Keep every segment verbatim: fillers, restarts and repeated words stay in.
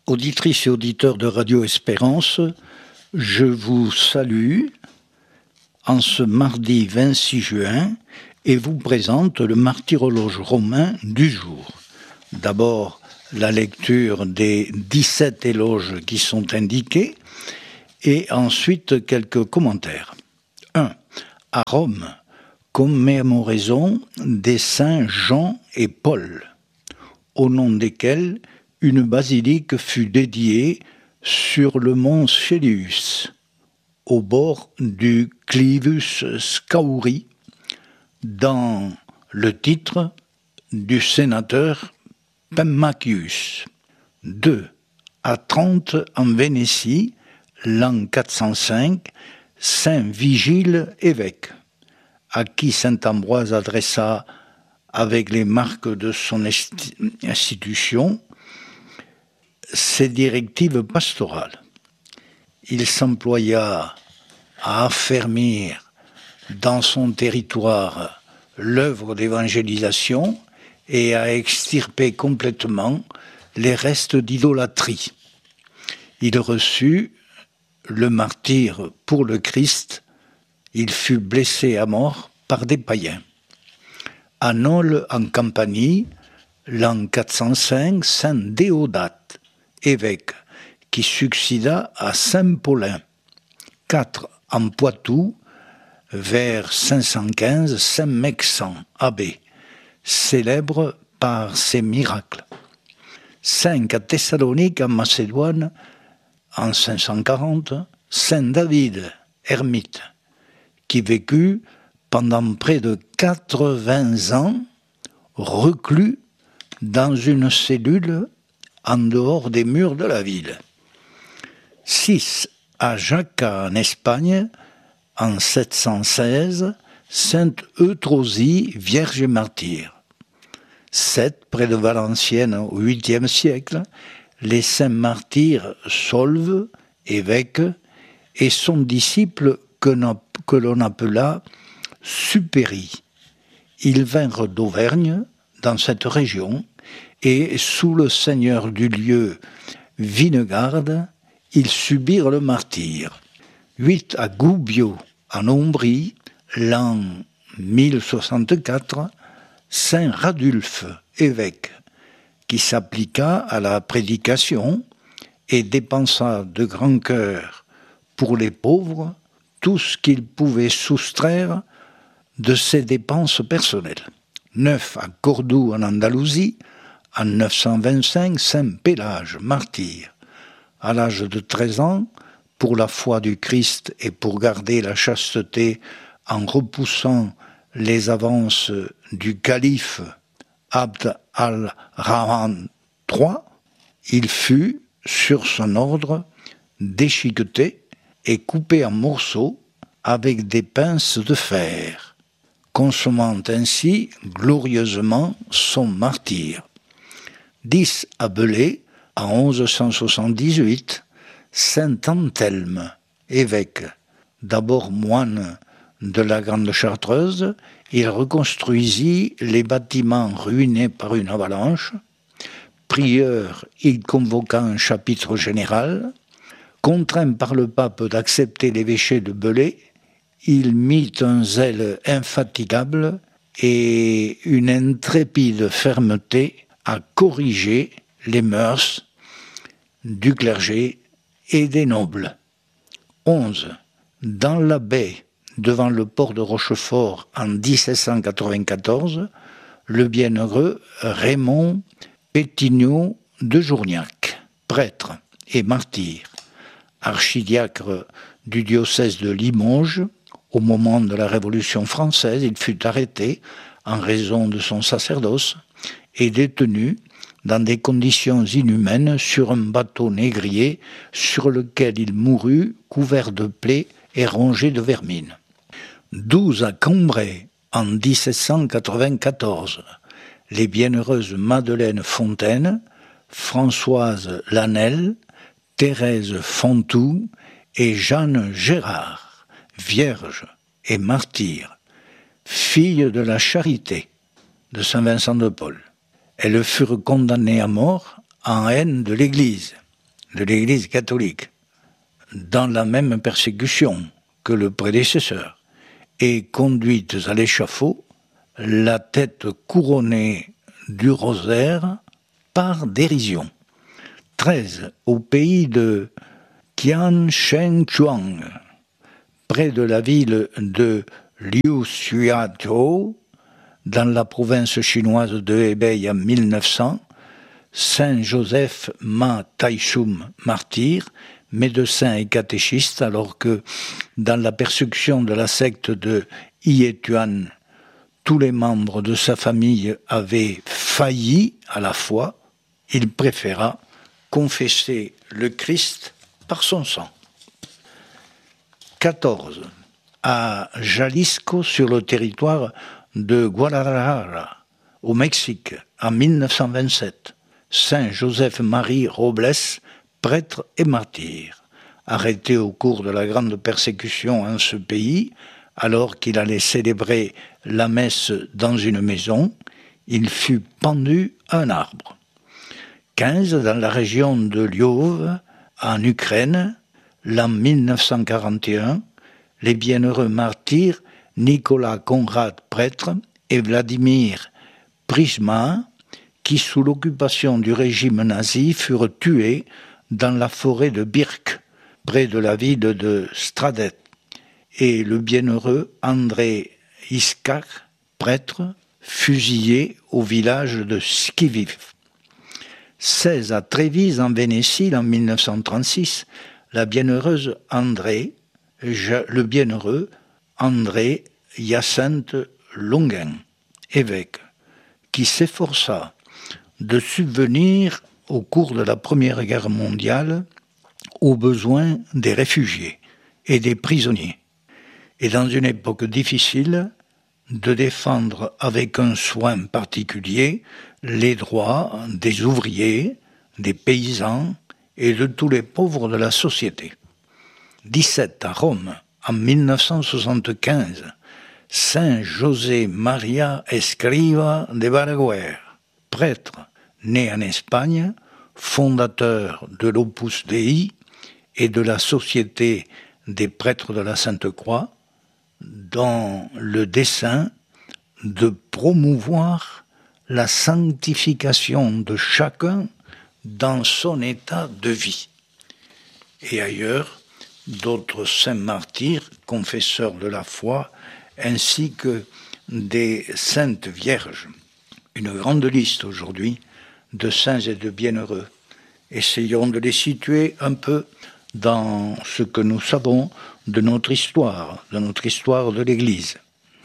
Auditrices et auditeurs de Radio Espérance, je vous salue en ce mardi vingt-six juin et vous présente le martyrologe romain du jour. D'abord, la lecture des dix-sept éloges qui sont indiqués et ensuite quelques commentaires. un. À Rome, commémoraison des saints Jean et Paul, au nom desquels une basilique fut dédiée sur le mont Célius, au bord du Clivus Scauri, dans le titre du sénateur Pemmachius. deux. À Trente, en Vénétie, l'an quatre cent cinq, saint Vigile évêque, à qui saint Ambroise adressa, avec les marques de son institution, ses directives pastorales. Il s'employa à affermir dans son territoire l'œuvre d'évangélisation et à extirper complètement les restes d'idolâtrie. Il reçut le martyre pour le Christ. Il fut blessé à mort par des païens. À Nole, en Campanie, l'an quatre cent cinq, saint Déodate, évêque, qui succéda à saint Paulin. quatre. En Poitou, vers cinq cent quinze, saint Mexan, abbé, célèbre par ses miracles. cinq. À Thessalonique, en Macédoine, en cinq cent quarante, saint David, ermite, qui vécut pendant près de quatre-vingts ans, reclus dans une cellule en dehors des murs de la ville. six. À Jaca, en Espagne, en sept cent seize, sainte Eutrosie, vierge et martyre. sept. Près de Valenciennes, au huitième siècle, les saints martyrs Solve, évêque, et son disciple que l'on appela Supéry. Ils vinrent d'Auvergne, dans cette région, et sous le seigneur du lieu, Vinegarde, ils subirent le martyre. huit. À Gubbio, en Ombrie, l'an mille soixante-quatre, saint Radulphe, évêque, qui s'appliqua à la prédication et dépensa de grand cœur pour les pauvres tout ce qu'il pouvait soustraire de ses dépenses personnelles. neuf. À Cordoue, en Andalousie, en neuf cent vingt-cinq, saint Pélage, martyr. À l'âge de treize ans, pour la foi du Christ et pour garder la chasteté en repoussant les avances du calife Abd al-Rahman trois, il fut, sur son ordre, déchiqueté et coupé en morceaux avec des pinces de fer, consommant ainsi glorieusement son martyre. dix. À Belay, en onze cent soixante-dix-huit, saint Anthelme, évêque, d'abord moine de la Grande Chartreuse, il reconstruisit les bâtiments ruinés par une avalanche. Prieur, il convoqua un chapitre général. Contraint par le pape d'accepter l'évêché de Belay, il mit un zèle infatigable et une intrépide fermeté à corriger les mœurs du clergé et des nobles. onze. Dans la baie, devant le port de Rochefort en dix-sept cent quatre-vingt-quatorze, le bienheureux Raymond Pétignot de Journiac, prêtre et martyr, archidiacre du diocèse de Limoges, au moment de la Révolution française, il fut arrêté en raison de son sacerdoce et détenu dans des conditions inhumaines sur un bateau négrier sur lequel il mourut couvert de plaies et rongé de vermine. douze. À Cambrai, en dix-sept cent quatre-vingt-quatorze, les bienheureuses Madeleine Fontaine, Françoise Lanel, Thérèse Fontoux et Jeanne Gérard, vierge et martyr, fille de la charité de Saint Vincent de Paul. Elles furent condamnées à mort en haine de l'Église. de l'Église catholique, dans la même persécution que le prédécesseur, et conduites à l'échafaud, la tête couronnée du rosaire par dérision. treize. Au pays de Qianshengchuang, près de la ville de Liuxiaozhou, dans la province chinoise de Hebei en mille neuf cents, Saint Joseph Ma Taichum, martyr, médecin et catéchiste, alors que dans la persécution de la secte de Yétuan, tous les membres de sa famille avaient failli à la foi, il préféra confesser le Christ par son sang. quatorze. À Jalisco, sur le territoire de Guadalajara, au Mexique, en mille neuf cent vingt-sept, Saint Joseph-Marie Robles, prêtre et martyr, arrêté au cours de la grande persécution en ce pays, alors qu'il allait célébrer la messe dans une maison, il fut pendu à un arbre. quinze. Dans la région de Lviv, en Ukraine, l'an mille neuf cent quarante et un, les bienheureux martyrs Nicolas Conrad, prêtre, et Vladimir Prisma, qui sous l'occupation du régime nazi furent tués dans la forêt de Birk, près de la ville de Stradec, et le bienheureux André Iskak, prêtre, fusillé au village de Skiviv. seize. À Trévise, en Vénétie, en mille neuf cent trente-six, la bienheureuse André, le bienheureux André Hyacinthe Longuin, évêque, qui s'efforça de subvenir au cours de la Première Guerre mondiale aux besoins des réfugiés et des prisonniers, et dans une époque difficile, de défendre avec un soin particulier les droits des ouvriers, des paysans et de tous les pauvres de la société. dix-sept. À Rome, en mille neuf cent soixante-quinze, Saint José María Escrivá de Balaguer, prêtre né en Espagne, fondateur de l'Opus Dei et de la Société des prêtres de la Sainte-Croix, dans le dessein de promouvoir la sanctification de chacun dans son état de vie. Et ailleurs, d'autres saints martyrs, confesseurs de la foi, ainsi que des saintes vierges. Une grande liste aujourd'hui de saints et de bienheureux. Essayons de les situer un peu dans ce que nous savons de notre histoire, de notre histoire de l'Église.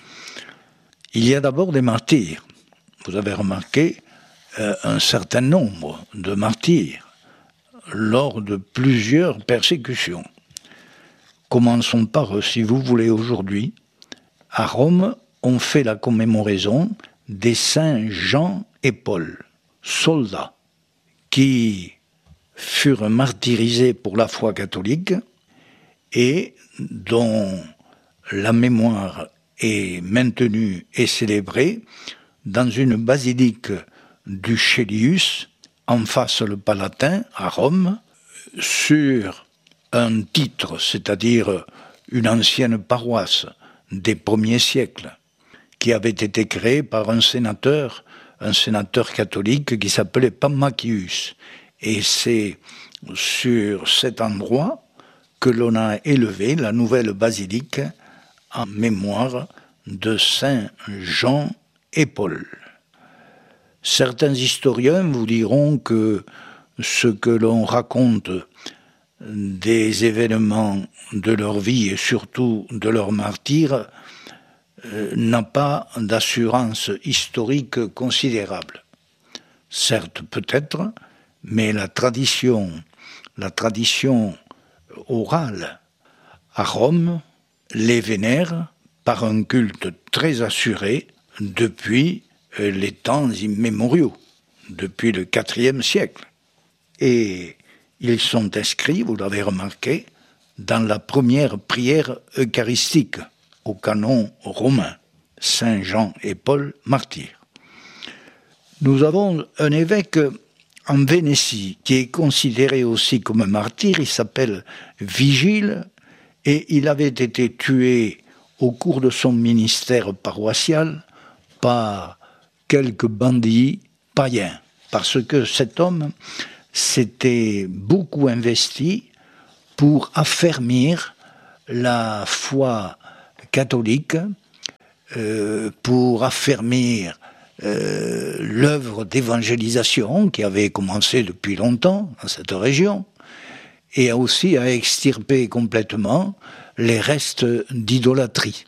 Il y a d'abord des martyrs. Vous avez remarqué euh, un certain nombre de martyrs lors de plusieurs persécutions. Commençons par eux, si vous voulez, aujourd'hui. À Rome, on fait la commémoration des saints Jean et Paul, soldats, qui furent martyrisés pour la foi catholique et dont la mémoire est maintenue et célébrée dans une basilique du Chélius, en face le Palatin, à Rome, sur un titre, c'est-à-dire une ancienne paroisse des premiers siècles, qui avait été créée par un sénateur, un sénateur catholique qui s'appelait Pammachius. Et c'est sur cet endroit que l'on a élevé la nouvelle basilique en mémoire de Saint Jean et Paul. Certains historiens vous diront que ce que l'on raconte des événements de leur vie et surtout de leur martyre euh, n'a pas d'assurance historique considérable. Certes, peut-être, mais la tradition, la tradition orale à Rome les vénère par un culte très assuré depuis les temps immémoriaux, depuis le quatrième siècle. Et ils sont inscrits, vous l'avez remarqué, dans la première prière eucharistique au canon romain, Saint Jean et Paul martyrs. Nous avons un évêque en Vénétie, qui est considéré aussi comme un martyr. Il s'appelle Vigile, et il avait été tué au cours de son ministère paroissial par quelques bandits païens, parce que cet homme s'était beaucoup investi pour affermir la foi catholique, euh, pour affermir euh, l'œuvre d'évangélisation qui avait commencé depuis longtemps dans cette région, et aussi à extirper complètement les restes d'idolâtrie.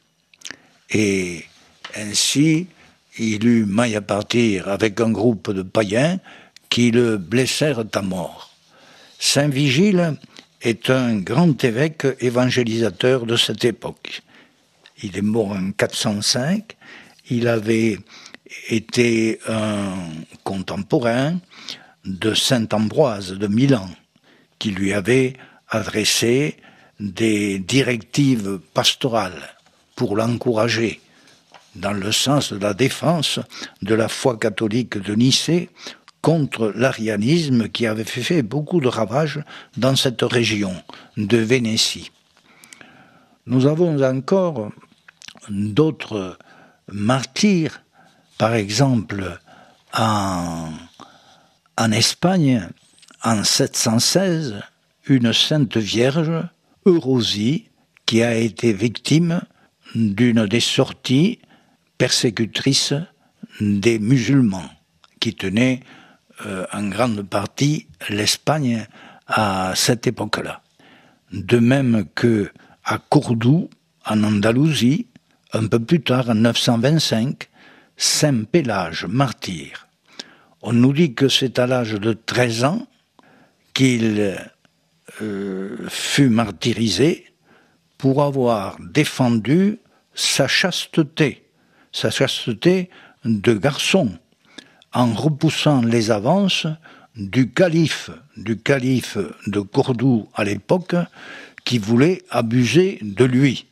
Et ainsi, il eut maille à partir avec un groupe de païens qui le blessèrent à mort. Saint Vigile est un grand évêque évangélisateur de cette époque. Il est mort en quatre cent cinq. Il avait été un contemporain de saint Ambroise de Milan, qui lui avait adressé des directives pastorales pour l'encourager dans le sens de la défense de la foi catholique de Nicée contre l'arianisme qui avait fait beaucoup de ravages dans cette région de Vénétie. Nous avons encore d'autres martyrs, par exemple en, en Espagne, en sept cent seize, une sainte vierge, Eurosie, qui a été victime d'une des sorties persécutrices des musulmans, qui tenaient euh, en grande partie l'Espagne à cette époque-là. De même que à Cordoue, en Andalousie, un peu plus tard, en neuf cent vingt-cinq, Saint Pélage, martyr. On nous dit que c'est à l'âge de treize ans qu'il euh, fut martyrisé pour avoir défendu sa chasteté, sa chasteté de garçon, en repoussant les avances du calife, du calife de Cordoue à l'époque, qui voulait abuser de lui.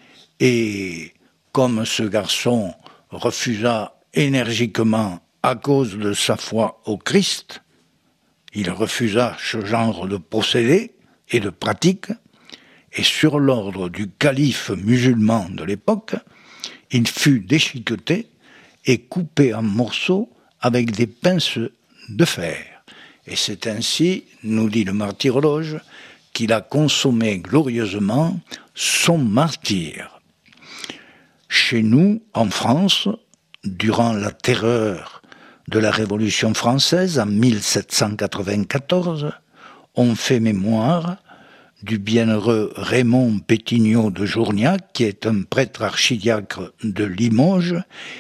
Et comme ce garçon refusa énergiquement à cause de sa foi au Christ, il refusa ce genre de procédé et de pratique, et sur l'ordre du calife musulman de l'époque, il fut déchiqueté et coupé en morceaux avec des pinces de fer. Et c'est ainsi, nous dit le martyrologe, qu'il a consommé glorieusement son martyre. Chez nous, en France, durant la terreur de la Révolution française en mille sept cent quatre-vingt-quatorze, on fait mémoire du bienheureux Raymond Pétignot de Journiac, qui est un prêtre archidiacre de Limoges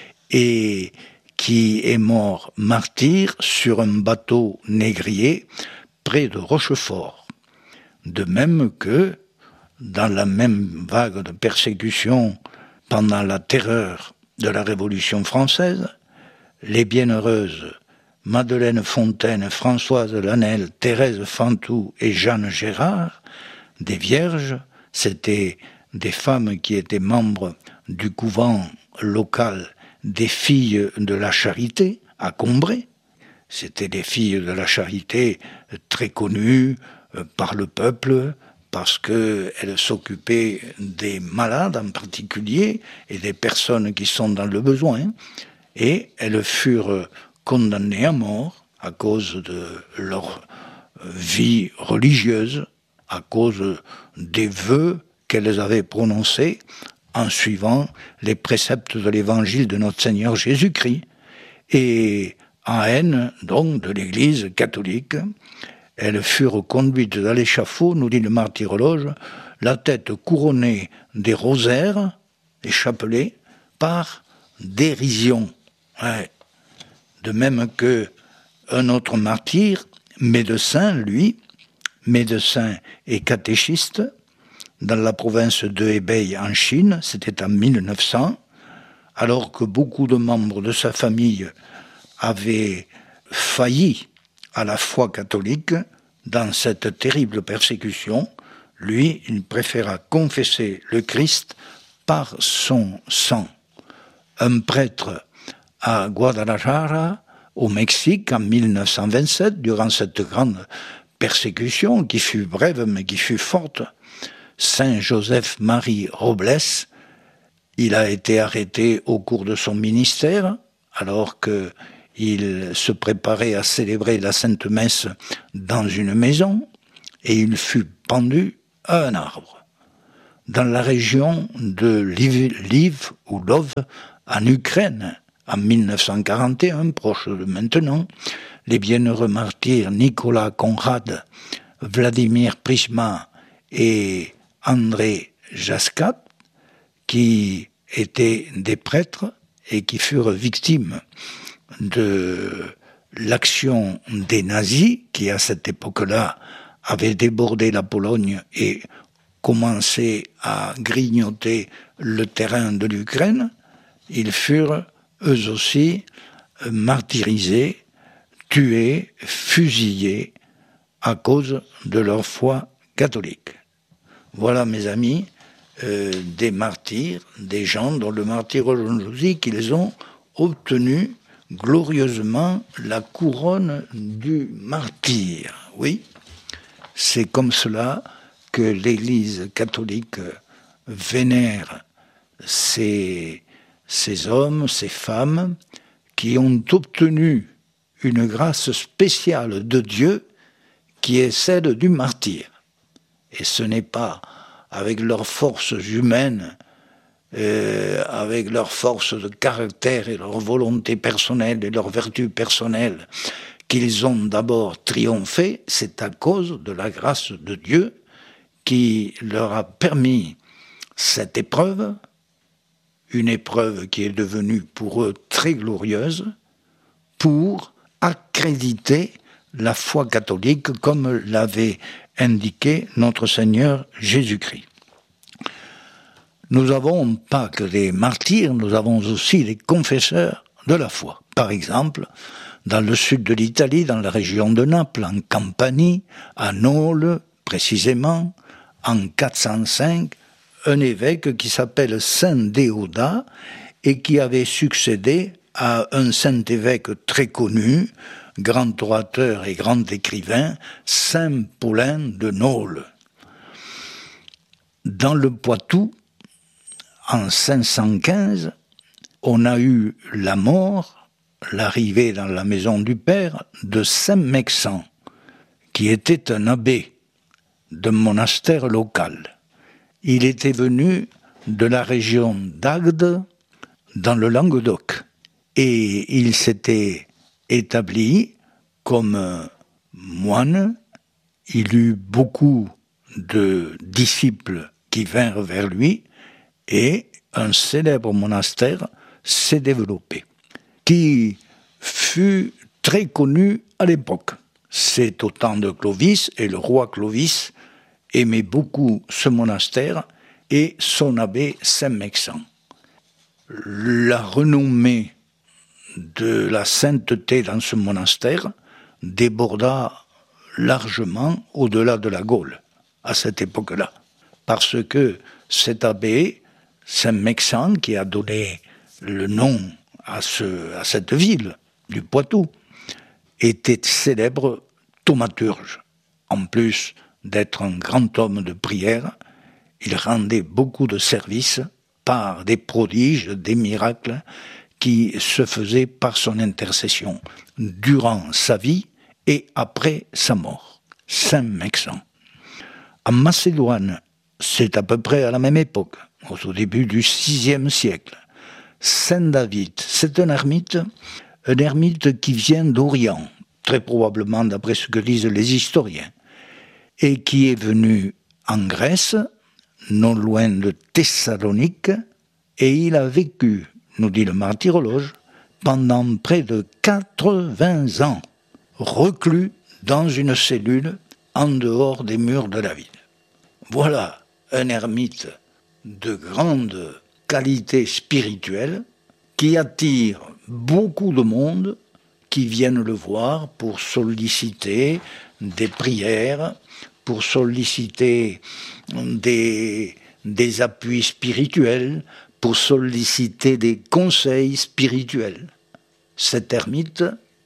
et qui est mort martyr sur un bateau négrier près de Rochefort. De même que, dans la même vague de persécution pendant la terreur de la Révolution française, les bienheureuses Madeleine Fontaine, Françoise Lanel, Thérèse Fantou et Jeanne Gérard, des vierges, c'était des femmes qui étaient membres du couvent local des filles de la Charité à Combray. C'était des filles de la Charité très connues par le peuple parce qu'elles s'occupaient des malades en particulier et des personnes qui sont dans le besoin. Et elles furent condamnées à mort à cause de leur vie religieuse, à cause des vœux qu'elles avaient prononcés en suivant les préceptes de l'évangile de notre Seigneur Jésus-Christ. Et en haine, donc, de l'Église catholique, elles furent conduites à l'échafaud, nous dit le martyrologe, la tête couronnée des rosaires, des chapelets, par dérision. Ouais. De même que un autre martyr, médecin, lui, médecin et catéchiste, dans la province de Hebei en Chine, c'était en mille neuf cents, alors que beaucoup de membres de sa famille avaient failli à la foi catholique dans cette terrible persécution, lui, il préféra confesser le Christ par son sang. Un prêtre à Guadalajara au Mexique en mille neuf cent vingt-sept, durant cette grande persécution qui fut brève mais qui fut forte. Saint Joseph-Marie Robles, il a été arrêté au cours de son ministère, alors qu'il se préparait à célébrer la Sainte Messe dans une maison, et il fut pendu à un arbre. Dans la région de Lviv ou Lov, en Ukraine, en mille neuf cent quarante et un, proche de maintenant, les bienheureux martyrs Nicolas Conrad, Vladimir Prisma et André Jaskat, qui étaient des prêtres et qui furent victimes de l'action des nazis, qui à cette époque-là avaient débordé la Pologne et commencé à grignoter le terrain de l'Ukraine. Ils furent eux aussi martyrisés, tués, fusillés à cause de leur foi catholique. Voilà, mes amis, euh, des martyrs, des gens dont le martyrologe nous dit qu'ils ont obtenu glorieusement la couronne du martyr. Oui, c'est comme cela que l'Église catholique vénère ces, ces hommes, ces femmes qui ont obtenu une grâce spéciale de Dieu qui est celle du martyr. Et ce n'est pas avec leurs forces humaines, euh, avec leurs forces de caractère et leur volonté personnelle et leurs vertus personnelles qu'ils ont d'abord triomphé, c'est à cause de la grâce de Dieu qui leur a permis cette épreuve, une épreuve qui est devenue pour eux très glorieuse, pour accréditer la foi catholique comme l'avait indiqué notre Seigneur Jésus-Christ. Nous n'avons pas que les martyrs, nous avons aussi les confesseurs de la foi. Par exemple, dans le sud de l'Italie, dans la région de Naples, en Campanie, à Nole précisément, en quatre cent cinq, un évêque qui s'appelle Saint Déodat et qui avait succédé à un saint évêque très connu, grand orateur et grand écrivain, Saint Paulin de Nole. Dans le Poitou, en cinq cent quinze, on a eu la mort, l'arrivée dans la maison du Père de Saint Mexan, qui était un abbé d'un monastère local. Il était venu de la région d'Agde, dans le Languedoc, et il s'était établi comme moine. Il eut beaucoup de disciples qui vinrent vers lui, et un célèbre monastère s'est développé, qui fut très connu à l'époque. C'est au temps de Clovis, et le roi Clovis aimait beaucoup ce monastère et son abbé Saint-Mexan. La renommée de la sainteté dans ce monastère déborda largement au-delà de la Gaule, à cette époque-là. Parce que cet abbé, Saint-Mexan, qui a donné le nom à, ce, à cette ville du Poitou, était célèbre thaumaturge. En plus d'être un grand homme de prière, il rendait beaucoup de services par des prodiges, des miracles qui se faisaient par son intercession durant sa vie et après sa mort. Saint Mexan. En Macédoine, c'est à peu près à la même époque, au début du sixième siècle. Saint David, c'est un ermite, un ermite qui vient d'Orient, très probablement d'après ce que disent les historiens, et qui est venu en Grèce, non loin de Thessalonique, et il a vécu, nous dit le martyrologe, pendant près de quatre-vingts ans, reclus dans une cellule en dehors des murs de la ville. Voilà un ermite de grande qualité spirituelle qui attire beaucoup de monde qui viennent le voir pour solliciter des prières, pour solliciter des, des appuis spirituels, pour solliciter des conseils spirituels. Cet ermite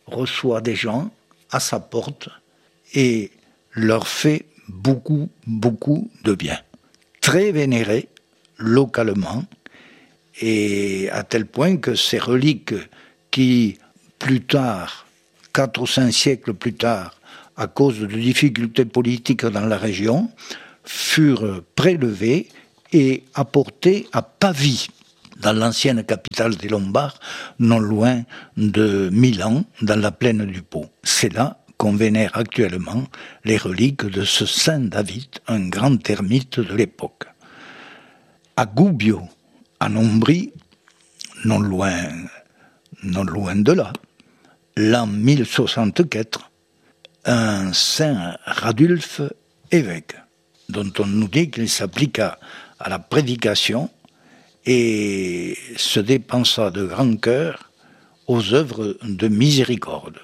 reçoit des gens à sa porte et leur fait beaucoup, beaucoup de bien. Très vénéré localement, et à tel point que ces reliques qui, plus tard, quatre ou cinq siècles plus tard, à cause de difficultés politiques dans la région, furent prélevées et apportées à Pavie, dans l'ancienne capitale des Lombards, non loin de Milan, dans la plaine du Pô. C'est là qu'on vénère actuellement les reliques de ce saint David, un grand ermite de l'époque. À Gubbio, en Ombrie, non loin, non loin de là, l'an mille soixante-quatre, un saint Radulphe, évêque, dont on nous dit qu'il s'appliqua à la prédication et se dépensa de grand cœur aux œuvres de miséricorde.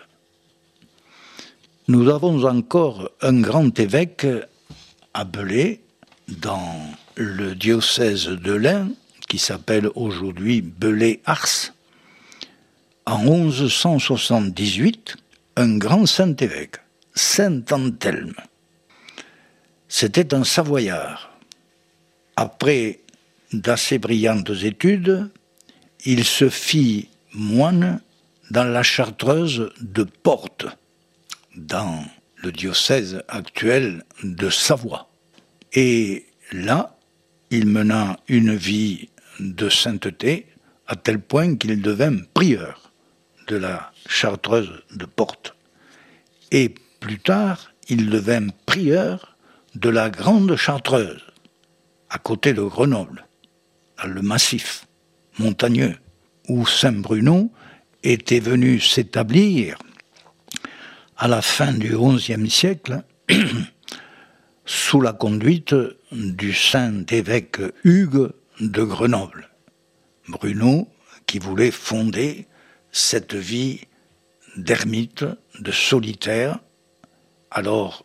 Nous avons encore un grand évêque à Belley, dans le diocèse de l'Ain, qui s'appelle aujourd'hui Belley-Ars. En onze cent soixante-dix-huit, un grand saint-évêque, saint Anthelme. C'était un Savoyard. Après d'assez brillantes études, il se fit moine dans la chartreuse de Portes, dans le diocèse actuel de Savoie. Et là, il mena une vie de sainteté à tel point qu'il devint prieur de la chartreuse de Portes. Et plus tard, il devint prieur de la grande chartreuse, à côté de Grenoble, dans le massif montagneux, où saint Bruno était venu s'établir à la fin du onzième siècle, sous la conduite du saint évêque Hugues de Grenoble. Bruno, qui voulait fonder cette vie d'ermite, de solitaire. Alors,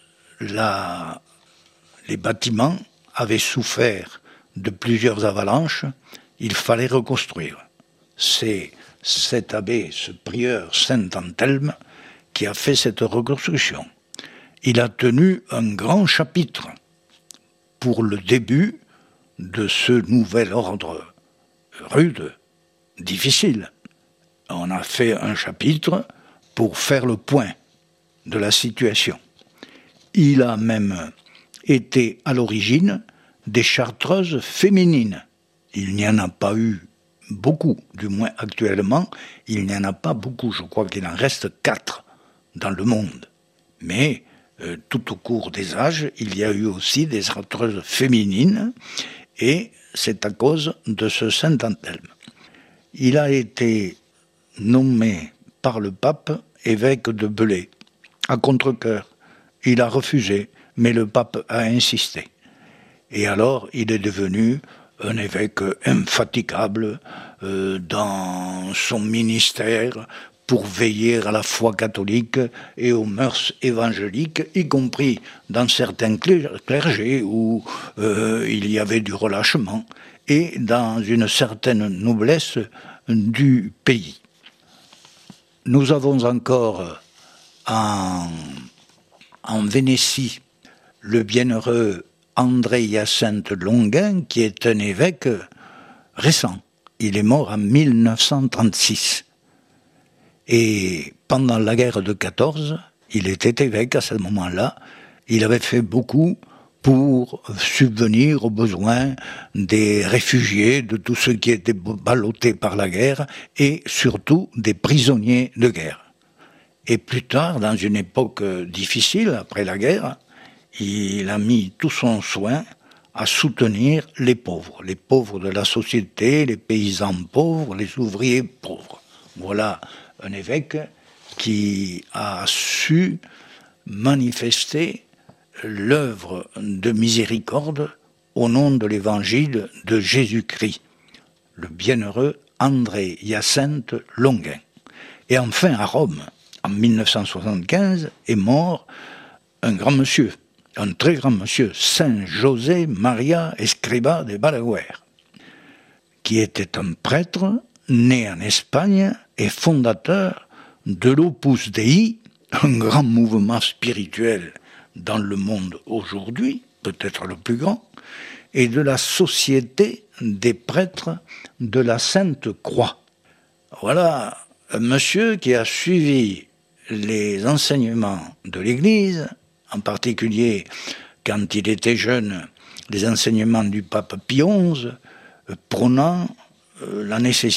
la, les bâtiments avaient souffert de plusieurs avalanches, il fallait reconstruire. C'est cet abbé, ce prieur saint Anthelme, qui a fait cette reconstruction. Il a tenu un grand chapitre pour le début de ce nouvel ordre rude, difficile. On a fait un chapitre pour faire le point de la situation. Il a même été à l'origine des chartreuses féminines. Il n'y en a pas eu beaucoup, du moins actuellement, il n'y en a pas beaucoup. Je crois qu'il en reste quatre dans le monde. Mais euh, tout au cours des âges, il y a eu aussi des chartreuses féminines, et c'est à cause de ce saint Anthelme. Il a été nommé par le pape évêque de Belley, à contre-cœur. Il a refusé, mais le pape a insisté. Et alors, il est devenu un évêque infatigable euh, dans son ministère pour veiller à la foi catholique et aux mœurs évangéliques, y compris dans certains clergés où euh, il y avait du relâchement, et dans une certaine noblesse du pays. Nous avons encore en, en Vénétie le bienheureux André-Hyacinthe Longuin, qui est un évêque récent. Il est mort en mille neuf cent trente-six. Et pendant la guerre de quatorze, il était évêque à ce moment-là. Il avait fait beaucoup pour subvenir aux besoins des réfugiés, de tous ceux qui étaient ballottés par la guerre, et surtout des prisonniers de guerre. Et plus tard, dans une époque difficile, après la guerre, il a mis tout son soin à soutenir les pauvres, les pauvres de la société, les paysans pauvres, les ouvriers pauvres. Voilà un évêque qui a su manifester l'œuvre de miséricorde au nom de l'évangile de Jésus-Christ, le bienheureux André-Hyacinthe Longuin. Et enfin, à Rome, en mille neuf cent soixante-quinze, est mort un grand monsieur, un très grand monsieur, Saint José Maria Escribá de Balaguer, qui était un prêtre né en Espagne et fondateur de l'Opus Dei, un grand mouvement spirituel dans le monde aujourd'hui, peut-être le plus grand, et de la Société des prêtres de la Sainte Croix. Voilà un monsieur qui a suivi les enseignements de l'Église, en particulier quand il était jeune, les enseignements du pape Pie onze, prônant la nécessité